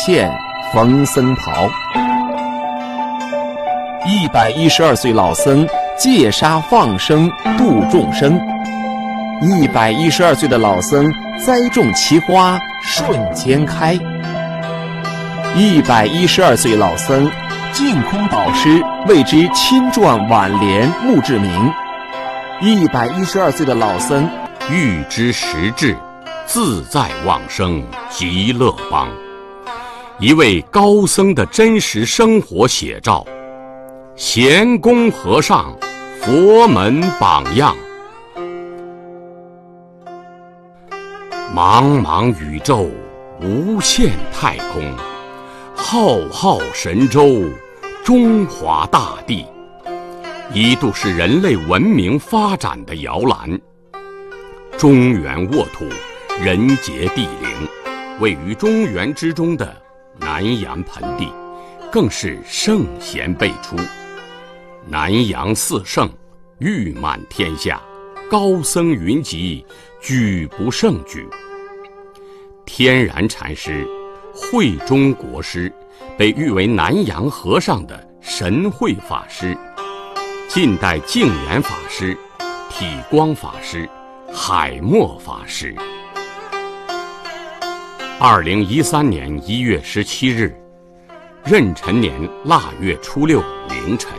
现冯僧袍。112岁老僧戒杀放生度众生。112岁的老僧栽种奇花瞬间开。112岁老僧净空导师为之亲撰挽联墓志铭。112岁的老僧欲知实质，自在往生极乐邦。一位高僧的真实生活写照，贤公和尚佛门榜样。茫茫宇宙，无限太空，浩浩神州，中华大地，一度是人类文明发展的摇篮。中原沃土，人杰地灵，位于中原之中的南阳盆地，更是圣贤辈出。南阳四圣，誉满天下，高僧云集，举不胜举。天然禅师、慧中国师被誉为南阳和尚的神会法师，近代净言法师、体光法师、海默法师。2013年1月17日，壬辰年腊月初六凌晨，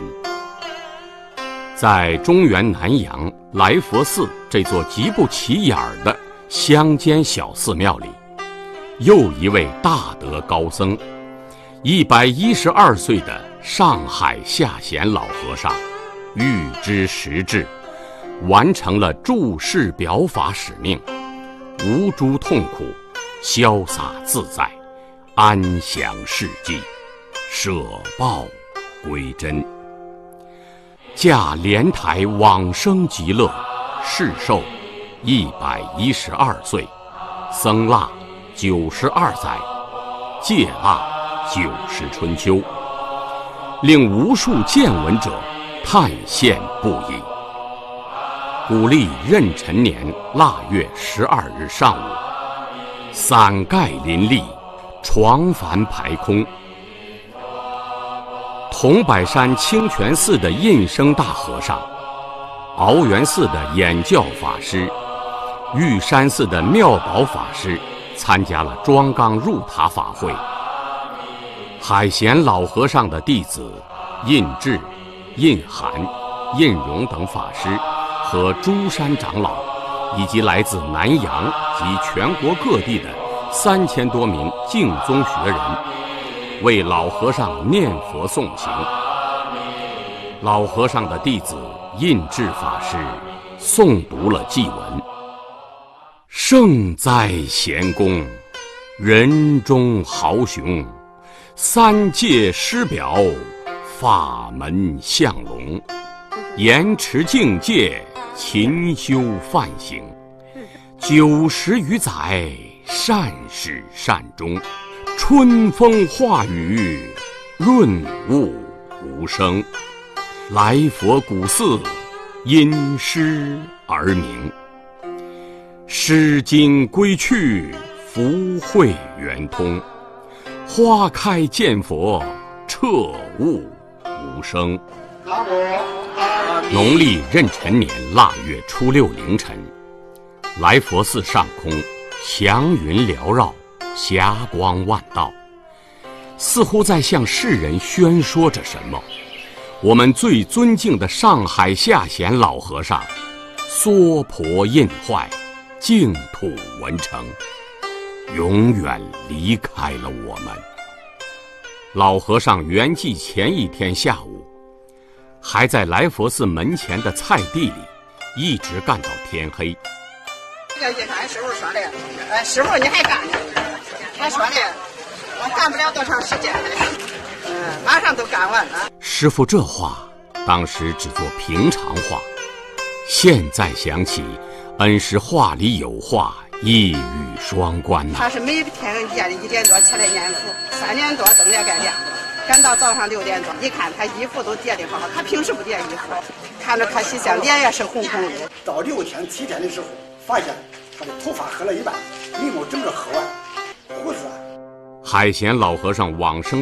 在中原南阳来佛寺这座极不起眼的乡间小寺庙里，又一位大德高僧，112岁的上海下贤老和尚，预知实质，完成了注释表法使命，无诸痛苦，潇洒自在，安详世际，舍报归真。驾莲台往生极乐，世寿112岁，僧腊92载，戒腊90春秋，令无数见闻者叹羡不已。古历壬辰年腊月12日上午，伞盖林立，床幡排空。桐柏山清泉寺的印生大和尚，鳌源寺的演教法师，玉山寺的妙宝法师参加了庄纲入塔法会。海贤老和尚的弟子印智、印涵、印荣等法师和诸山长老，以及来自南阳及全国各地的3000多名净宗学人，为老和尚念佛诵行。老和尚的弟子印智法师诵读了祭文：圣哉贤公，人中豪雄，三界师表，法门相龙，严持境界，勤修梵行，90余载，善始善终，春风化雨，润物无声。来佛古寺，因诗而名。诗经归去，福慧圆通。花开见佛，彻悟无声。农历壬辰年腊月初六凌晨，来佛寺上空祥云缭绕，霞光万道，似乎在向世人宣说着什么。我们最尊敬的上海下贤老和尚娑婆印坏，净土文成，永远离开了我们。老和尚圆寂前一天下午，还在来佛寺门前的菜地里一直干到天黑。 这个俺师傅说的，师傅你还干呢？他说的，我干不了多长时间，马上都干完了。 师傅这话当时只做平常话，现在想起，恩师话里有话，一语双关呐。 他是每天夜里1点多起来念佛，3点多灯也该亮了，赶到早上6点多，一看他衣服都叠得好好，他平时不叠衣服，看着可喜相，脸也是红红的。 到6天7天的时候，发现他的头发黑了一半，眉毛整个黑完，胡子海贤老和尚往生